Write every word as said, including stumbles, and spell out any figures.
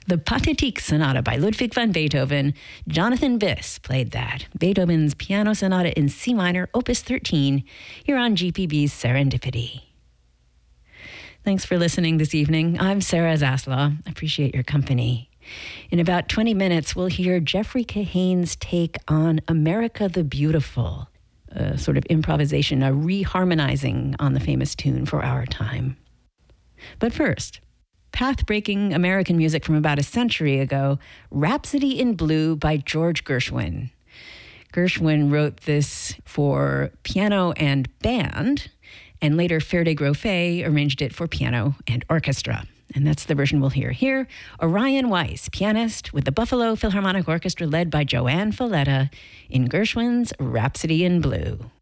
The Pathetique Sonata by Ludwig van Beethoven. Jonathan Biss played that. Beethoven's Piano Sonata in C minor, Opus thirteen, here on G P B's Serendipity. Thanks for listening this evening. I'm Sarah Zaslaw. Appreciate your company. In about twenty minutes, we'll hear Jeffrey Kahane's take on America the Beautiful, a sort of improvisation, a reharmonizing on the famous tune For Our Time. But first, path-breaking American music from about a century ago, Rhapsody in Blue by George Gershwin. Gershwin wrote this for piano and band, and later Ferde Grofe arranged it for piano and orchestra. And that's the version we'll hear here. Orion Weiss, pianist with the Buffalo Philharmonic Orchestra led by Joanne Falletta in Gershwin's Rhapsody in Blue.